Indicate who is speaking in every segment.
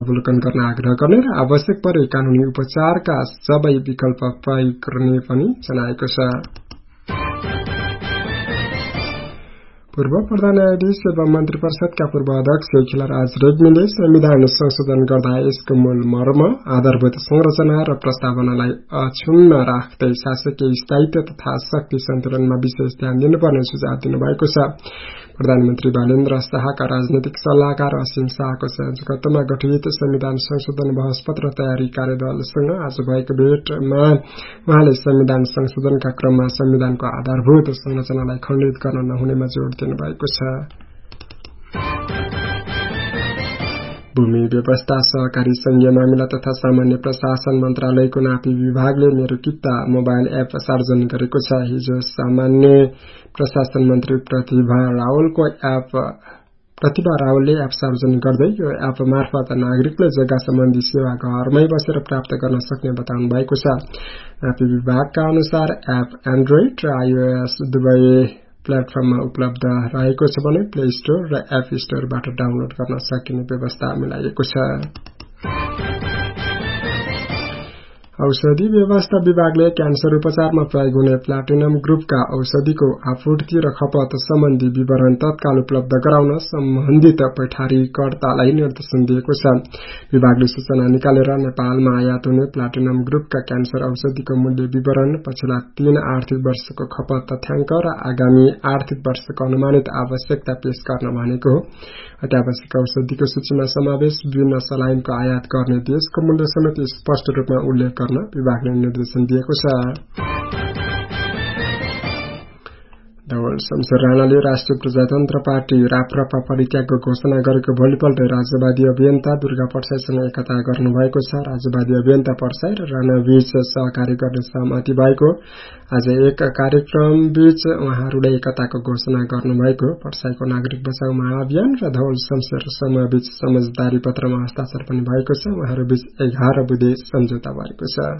Speaker 1: अवलोकन गर्न आग्रह गर्ने र आवश्यक परे कानूनी उपचारका सबै विकल्प प्रयोग गर्ने पनि जनाएको छ। पूर्व प्रधान न्यायाधीश एवं मन्त्री परिषदका पूर्व अध्यक्ष खिलराज रेग्मीले संविधान संशोधन गर्दा यसको मूल मर्म, आधारभूत संरचना र प्रस्तावनालाई अक्षुण्ण राख्दै शासकीय स्थायित्व तथा शक्ति सन्तुलनमा विशेष ध्यान दिनुपर्ने सुझाव दिनुभएको छ। प्रधानमन्त्री बालेन्द्र शाहका राजनीतिक सल्लाहकार असीम शाहको संयोजकत्वमा गठित संविधान संशोधन बहसपत्र तयारी कार्यदलसँग आज भएको भेटमा उहाँले संविधान संशोधनका क्रममा संविधानको आधारभूत संरचनालाई खण्डित गर्न नहुनेमा जोड़ दिनुभएको छ। भूमि व्यवस्था सहकारी संघीय मामिला तथा सामान्य प्रशासन मन्त्रालयको नापी विभागले मेरो किता मोबाइल एप सार्वजनिक गरेको छ। हिजो सामान्य प्रशासन मन्त्री प्रतिभा रावलले एप सार्वजनिक गर्दै यो एप मार्फत नागरिकले जग्गा सम्बन्धी सेवा घरमै बसेर प्राप्त गर्न सक्ने बताउनु भएको छ। नापी विभागका अनुसार एप एन्ड्रोइड र iOS दुवै प्लेटफर्ममा उपलब्ध रहेको छ भने प्ले स्टोर र एप स्टोरबाट डाउनलोड गर्न सकिने व्यवस्था मिलाइएको छ। औषधि व्यवस्था विभागले क्यान्सर उपचारमा प्रयोग हुने प्लाटिनम ग्रुपका औषधिको आपूर्ति र खपत सम्बन्धी विवरण तत्काल उपलब्ध गराउन सम्बन्धित पैठारीकर्तालाई निर्देशन दिएको छ। विभागले सूचना निकालेर नेपालमा आयात हुने प्लाटिनम ग्रुपका क्यान्सर औषधिको मूल्य विवरण, पछिल्ला 3 आर्थिक वर्षको खपत तथ्याङ्क र आगामी आर्थिक वर्षको अनुमानित आवश्यकता पेश गर्न भनेको हो। अत्यावश्यक औषधिको सूचीमा समावेश विभिन्न सलाइनको आयात गर्ने देशको मूल्य समेत स्पष्ट रूपमा उल्लेख गर्न विभागले निर्देशन दिएको छ। धवल शमशेर राणाले राष्ट्रिय प्रजातन्त्र पार्टी राप्रपा परित्यागको घोषणा गरेको भोलिपल्ट राज्यवादी अभियन्ता दुर्गा परसाईसँग एकता गर्नुभएको छ। राज्यवादी अभियन्ता परसाई र राणा बीच सहकार्य गर्ने सहमति भएको आज एक कार्यक्रम बीच उहाँहरूले एकताको घोषणा गर्नुभएको। परसाईको नागरिक बचाउ महाअभियान र धवल शमशेर समूह बीच समझदारी पत्रमा हस्ताक्षर पनि भएको छ। उहाँहरू बीच 11 बुँदे सम्झौता भएको छ।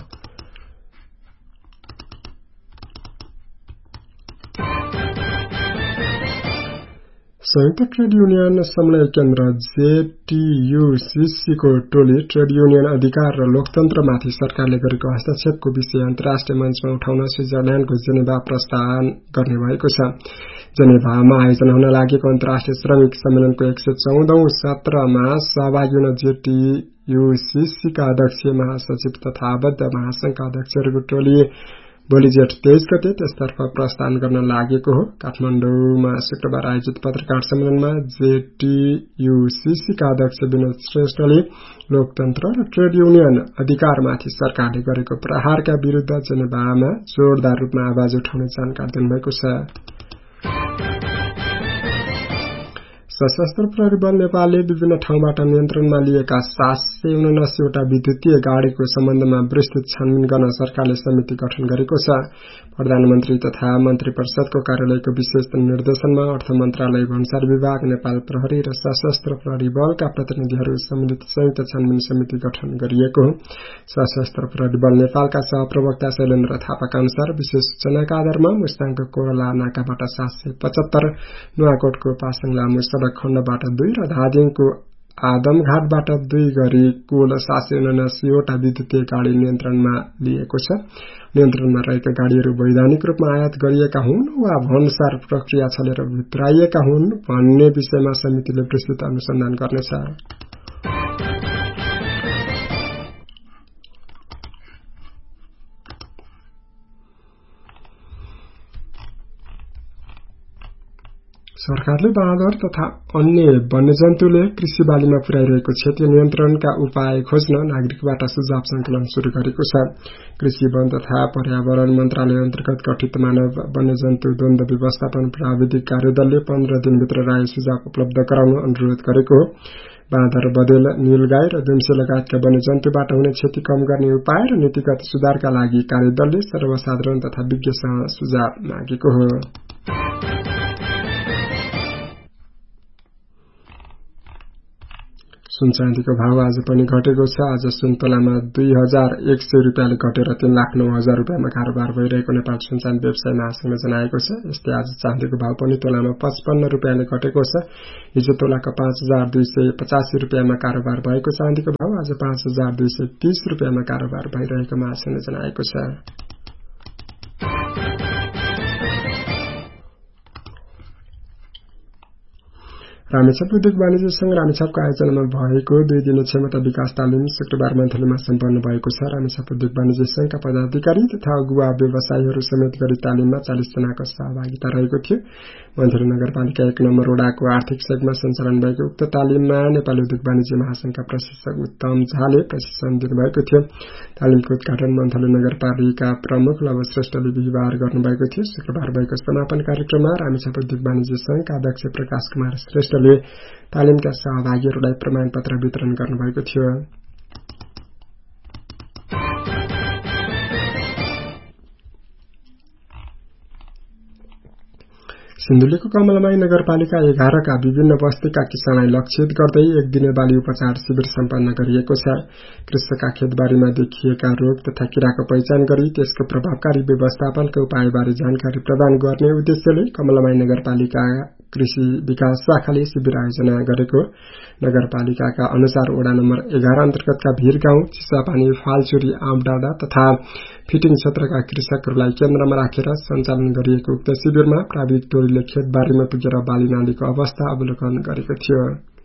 Speaker 1: संयुक्त ट्रेड युनियन समन्वय केन्द्र JTUCC को टोली ट्रेड युनियन अधिकार र लोकतन्त्रमाथि सरकारले गरेको हस्तक्षेपको विषय अन्तर्राष्ट्रिय मञ्चमा उठाउन स्विजरल्याण्डको जेनेभा प्रस्थान गर्ने भएको छ। जेनेभामा आयोजना हुन लागेको अन्तर्राष्ट्रिय श्रमिक सम्मेलनको 114औं सत्रमा सहभागी हुन JTUCC का अध्यक्ष महासचिव तथा आबद्ध महासंघका अध्यक्षहरूको टोली भोलि जेठ 23 गते त्यसतर्फ प्रस्थान गर्न लागेको हो। काठमाडौँमा शुक्रबार आयोजित पत्रकार सम्मेलनमा JTUCC का अध्यक्ष विनोद श्रेष्ठले लोकतन्त्र र ट्रेड युनियन अधिकारमाथि सरकारले गरेको प्रहारका विरुद्ध जेनेभामा जोरदार रूपमा आवाज उठाउने जानकारी दिनुभएको छ। सशस्त्र प्रहरी बल नेपालले विभिन्न ठाउँबाट नियन्त्रणमा लिएका 779 वटा विद्युतीय गाड़ीको सम्बन्धमा विस्तृत छानबिन गर्न सरकारले समिति गठन गरेको छ। प्रधानमन्त्री तथा मन्त्री परिषदको कार्यालयको विशेष निर्देशनमा अर्थ मन्त्रालय, भन्सार विभाग, नेपाल प्रहरी र सशस्त्र प्रहरी बलका प्रतिनिधिहरू सम्मिलित संयुक्त छानबिन समिति गठन गरिएको हो। सशस्त्र प्रहरी बल नेपालका सहप्रवक्ता शैलेन्द्र थापाका अनुसार विशेष सूचनाका आधारमा मुस्ताङको कोरला नाकाबाट 775, नुवाकोटको पासाङ लामो सड़क खण्डबाट 2 र धादिङको आदमघाटबाट 2 गरी कुल 779 वटा विद्युतीय गाड़ी नियन्त्रणमा लिएको छ। नियन्त्रणमा रहेका गाड़ीहरू वैधानिक रूपमा आयात गरिएका हुन् वा भन्सार प्रक्रिया चलेर भित्राइएका हुन् भन्ने विषयमा समितिले विस्तृत अनुसन्धान गर्नेछ। सरकारले बाँदर तथा अन्य वन्यजन्तुले कृषि बालीमा पुर्याइरहेको क्षति नियन्त्रणका उपाय खोज्न नागरिकबाट सुझाव संकलन शुरू गरेको छ। कृषि वन तथा पर्यावरण मन्त्रालय अन्तर्गत गठित मानव वन्यजन्तु द्वन्द्व व्यवस्थापन प्राविधिक कार्यदलले 15 दिनभित्र राय सुझाव उपलब्ध गराउन अनुरोध गरेको हो। बाँदर, बदेल, नीलगाई र दुम्से लगायतका वन्यजन्तुबाट हुने क्षति कम गर्ने उपाय र नीतिगत सुधारका लागि कार्यदलले सर्वसाधारण तथा विज्ञसँग सुझाव मागेको हो। सुन चाँदीको भाव आज पनि घटेको छ। आज सुन तोलामा 2100 रुपियाँले घटेर 3,09,000 रुपियाँमा कारोबार भइरहेको नेपाल सुन चाँदी व्यवसाय महासंघले जनाएको छ। यस्तै आज चाँदीको भाव पनि तोलामा 55 रुपियाँले घटेको छ। हिजो तोलाको 5,285 रुपियाँमा कारोबार भएको चाँदीको भाव आज 5,230 रुपियाँमा कारोबार भइरहेको महासंघले जनाएको छ। रामेछाप उद्योग वाणिज्य संघ रामेछापको आयोजनामा भएको 2 दिने क्षमता विकास तालिम शुक्रबार मन्थलीमा सम्पन्न भएको छ। रामेछाप उद्योग वाणिज्य संघका पदाधिकारी तथा अगुवा व्यवसायीहरू समेत गरी तालिममा 40 जनाको सहभागिता रहेको थियो। मन्थली नगरपालिका 1 नम्बर वडाको आर्थिक सेगमा सञ्चालन भएको उक्त तालिममा नेपाली उद्योग वाणिज्य महासंघका प्रशिक्षक उत्तम झाले प्रशिक्षण दिनुभएको थियो। तालिमको उद्घाटन मन्थली नगरपालिका प्रमुख लव श्रेष्ठले बिहिबार गर्नुभएको थियो। शुक्रबार भएको समापन कार्यक्रममा रामेछाप उद्योग वाणिज्य संघका अध्यक्ष प्रकाश कुमार श्रेष्ठले तालिमका सहभागीहरूलाई प्रमाणपत्र वितरण गर्नुभएको थियो। सिन्धुलीको कमलमाई नगरपालिका 11 का विभिन्न बस्तीका किसानलाई लक्षित गर्दै 1 दिने बाली उपचार शिविर सम्पन्न गरिएको छ। कृषकका खेतबारीमा देखिएका रोग तथा किराको पहिचान गरी त्यसको प्रभावकारी व्यवस्थापनका उपायबारे जानकारी प्रदान गर्ने उद्देश्यले कमलमाई नगरपालिका कृषि विकास शाखाले शिविर आयोजना गरेको। नगरपालिकाका अनुसार वडा नम्बर 11 अन्तर्गतका भीर गाउँ, चिसापानी, फालचुरी, आमडाँडा तथा फिटिङ क्षेत्रका कृषकहरूलाई केन्द्रमा राखेर सञ्चालन गरिएको उक्त शिविरमा प्राविधिक टोलीले खेतबारीमा पुगेर बाली नालीको अवस्था अवलोकन गरेको थियो।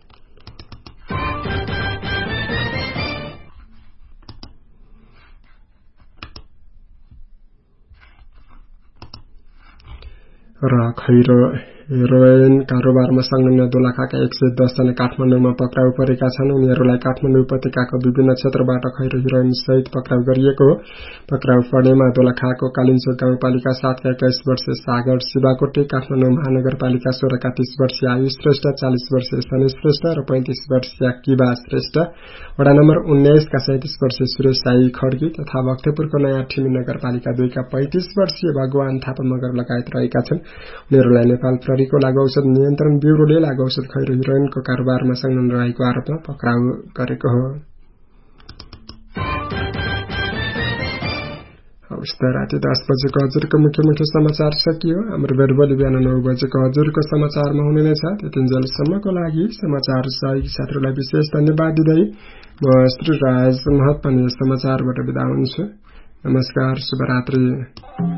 Speaker 1: र खैरो हेरोइन कारोबारमा संलग्न दोलखाका 110 जना काठमाडौँमा पक्राउ परेका छन्। उनीहरूलाई काठमाडौँ उपत्यकाको विभिन्न क्षेत्रबाट खैरो हेरोइन सहित पक्राउ गरिएको हो। पक्राउ पर्नेमा दोलखाको कालिन्चोक गाउँपालिका 7 का 21 वर्षीय सागर शिवाकोटे, काठमाडौँ महानगरपालिका 16 का 30 वर्षीय आयुष श्रेष्ठ, 40 वर्षीय सनी श्रेष्ठ र 35 वर्षीय किबा श्रेष्ठ, वडा नम्बर 19 का 37 वर्षीय सुरेश साई खड्गी तथा भक्तपुरको नयाँ ठिमी नगरपालिका 2 का 35 वर्षीय भगवान थापा मगर लगायत रहेका छन्। उनीहरूलाई नेपाल प्रहरीको लागु औषध नियन्त्रण ब्युरोले लागु औषध खैरो हिरोइनको कारोबारमा संलग्न रहेको आरोपमा पक्राउ गरेको हो। राति 10 बजेको हजुरको मुख्य समाचार सकियो। हाम्रो बेरबोली बिहान 9 बजेको हजुरको समाचारमा हुने नै छ। त्यतिन्जेलसम्मको लागि समाचार सहयोगी साथीहरूलाई विशेष धन्यवाद दिँदै म श्री राज महत पनि समाचारबाट बिदा हुन्छु। नमस्कार, शुभरात्रि।